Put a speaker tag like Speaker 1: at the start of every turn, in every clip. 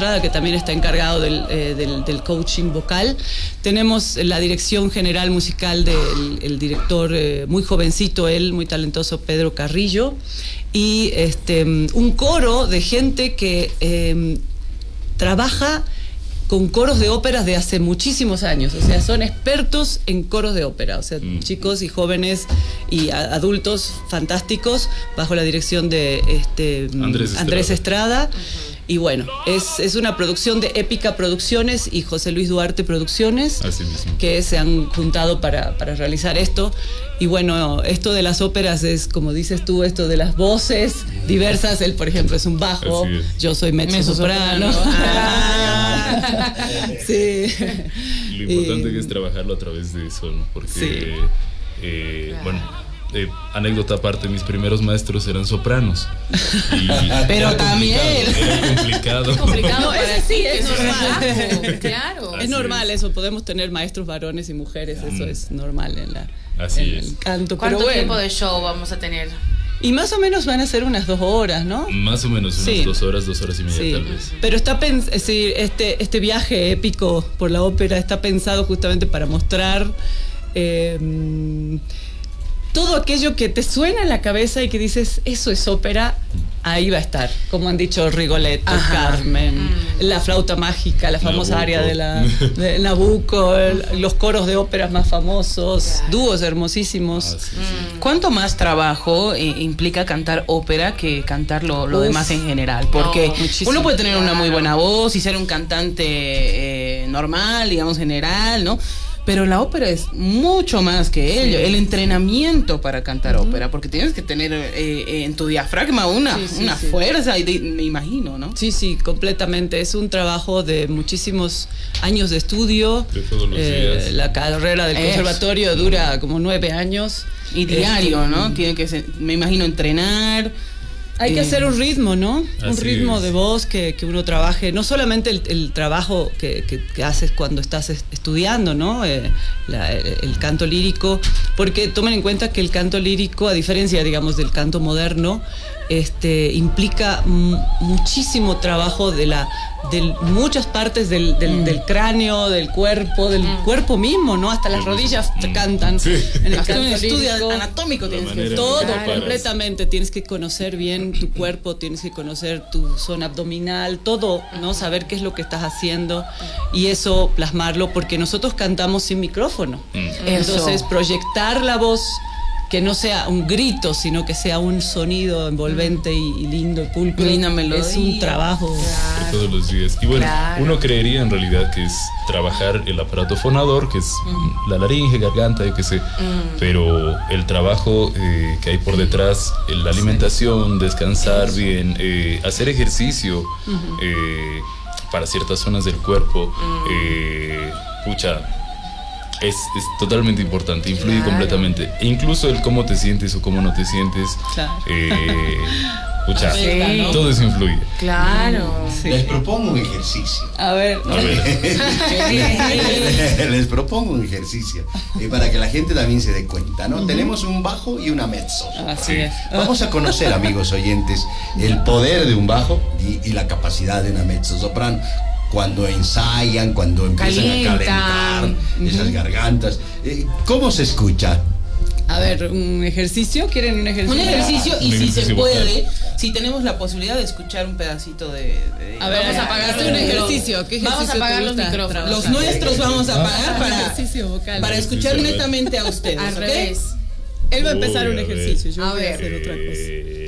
Speaker 1: Estrada, que también está encargado del coaching vocal. Tenemos la dirección general musical del director, muy jovencito él, muy talentoso, Pedro Carrillo, y un coro de gente que trabaja con coros de óperas de hace muchísimos años, o sea, son expertos en coros de ópera, o sea, chicos y jóvenes y adultos fantásticos, bajo la dirección de Andrés Estrada. Y bueno, es una producción de Épica Producciones y José Luis Duarte Producciones, que se han juntado para realizar esto. Y bueno, esto de las óperas es, como dices tú, esto de las voces diversas. Él, por ejemplo, es un bajo, yo soy mezzo-soprano. Sí.
Speaker 2: Lo importante que es trabajarlo a través de eso, ¿no? Porque, anécdota aparte, mis primeros maestros eran sopranos.
Speaker 3: Pero también
Speaker 2: era complicado.
Speaker 3: Es complicado,
Speaker 1: sí, es normal.
Speaker 3: Claro.
Speaker 1: Es normal eso, podemos tener maestros varones y mujeres, eso es normal en el canto.
Speaker 3: ¿Cuánto tiempo de show vamos a tener?
Speaker 1: Y más o menos van a ser unas 2 horas, ¿no?
Speaker 2: Más o menos unas 2 horas, 2 horas y media, tal vez.
Speaker 1: Pero este viaje épico por la ópera está pensado justamente para mostrar todo aquello que te suena en la cabeza y que dices, eso es ópera, ahí va a estar. Como han dicho Rigoletto, Carmen, la flauta mágica, la famosa aria de Nabucco, los coros de óperas más famosos, dúos hermosísimos.
Speaker 3: ¿Cuánto más trabajo implica cantar ópera que cantar lo demás en general? Porque uno puede tener una muy buena voz y ser un cantante normal, digamos, general, ¿no? Pero la ópera es mucho más que ello, el entrenamiento para cantar ópera, porque tienes que tener en tu diafragma una fuerza, me imagino, ¿no?
Speaker 1: Sí, completamente. Es un trabajo de muchísimos años de estudio.
Speaker 2: De todos los días.
Speaker 1: La carrera del conservatorio dura como 9 años.
Speaker 3: Y diario, ¿no? Tiene que ser, me imagino, entrenar.
Speaker 1: Hay que hacer un ritmo, ¿no? Un ritmo de voz que uno trabaje, no solamente el trabajo que haces cuando estás estudiando, ¿no? El canto lírico, porque tomen en cuenta que el canto lírico, a diferencia, digamos, del canto moderno, implica muchísimo trabajo de muchas partes del cráneo, del cuerpo mismo, ¿no? Hasta las rodillas te cantan. En el canto estudio
Speaker 3: anatómico tienes que
Speaker 1: todo completamente, tienes que conocer bien tu cuerpo, tienes que conocer tu zona abdominal, todo, ¿no? Saber qué es lo que estás haciendo y eso plasmarlo, porque nosotros cantamos sin micrófono. Entonces, proyectar la voz, que no sea un grito, sino que sea un sonido envolvente y lindo y pulcro.
Speaker 3: Linda melodía.
Speaker 1: Es un trabajo
Speaker 2: de todos los días. Y bueno, uno creería en realidad que es trabajar el aparato fonador, que es la laringe, garganta, yo qué sé. Pero el trabajo que hay por detrás, la alimentación, descansar bien, hacer ejercicio para ciertas zonas del cuerpo, es totalmente importante, influye completamente. E incluso el cómo te sientes o cómo no te sientes, todo eso influye.
Speaker 3: Claro.
Speaker 4: Les propongo un ejercicio.
Speaker 1: A ver.
Speaker 4: Les propongo un ejercicio para que la gente también se dé cuenta, ¿no? Tenemos un bajo y una mezzo.
Speaker 1: Así es.
Speaker 4: Vamos a conocer, amigos oyentes, el poder de un bajo y la capacidad de una mezzo soprano. Cuando ensayan, cuando empiezan a calentar esas gargantas. ¿Cómo se escucha?
Speaker 1: A ver, ¿un ejercicio? ¿Quieren un ejercicio?
Speaker 3: Un ejercicio y si se
Speaker 2: vocal.
Speaker 3: puede, si tenemos la posibilidad de escuchar un pedacito de
Speaker 1: a ver, vamos a apagar un ejercicio. ¿Qué ejercicio
Speaker 3: vamos a apagar los micrófonos. Los
Speaker 1: trabajar?
Speaker 3: nuestros vamos a apagar
Speaker 1: ejercicio vocal.
Speaker 3: para escuchar netamente a ustedes.
Speaker 1: Al
Speaker 3: ¿ok?
Speaker 1: revés. Él va a empezar un ejercicio, yo voy a
Speaker 3: ver.
Speaker 1: hacer otra cosa.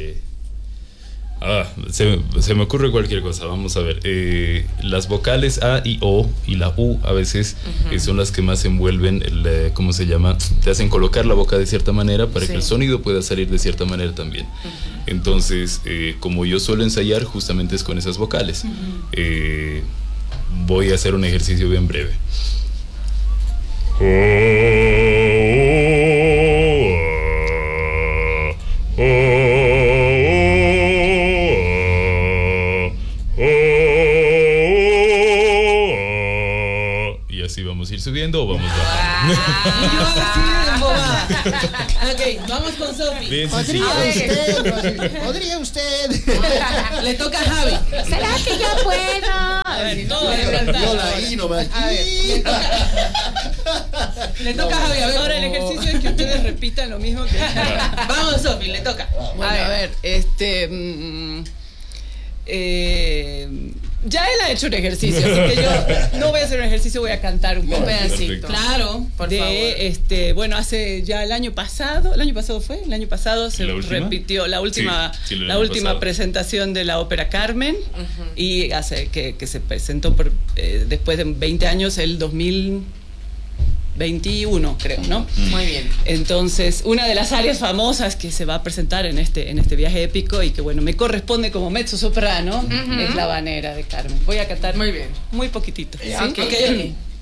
Speaker 2: Se me ocurre cualquier cosa, vamos a ver. Las vocales A y O y la U a veces son las que más envuelven, ¿cómo se llama? Te hacen colocar la boca de cierta manera para que el sonido pueda salir de cierta manera también. Entonces, como yo suelo ensayar, justamente es con esas vocales. Voy a hacer un ejercicio bien breve. ¿Vamos a ir subiendo o vamos bajando?
Speaker 3: Y yo así embobada. Ok, vamos con Sofi.
Speaker 4: ¿Podría usted?
Speaker 3: Le toca a Javi.
Speaker 5: ¿Será que yo puedo?
Speaker 3: cantar.
Speaker 4: Yo la I nomás.
Speaker 3: A ver, le toca a Javi. A ver,
Speaker 1: ahora el ejercicio es que ustedes repitan lo mismo que...
Speaker 3: Vamos, Sofi, le toca.
Speaker 1: Bueno, a ver, ya él ha hecho un ejercicio, así que yo no voy a hacer un ejercicio, voy a cantar un pedacito.
Speaker 2: Perfecto.
Speaker 3: Claro, por favor.
Speaker 1: Bueno, hace ya el año pasado se repitió la última presentación de la ópera Carmen, y hace que se presentó después de 20 años, el 2021, creo, ¿no?
Speaker 3: Muy bien.
Speaker 1: Entonces, una de las áreas famosas que se va a presentar en este viaje épico, y que bueno, me corresponde como mezzosoprano, es la habanera de Carmen. Voy a cantar muy poquitito.
Speaker 3: ¿Sí?
Speaker 1: Okay.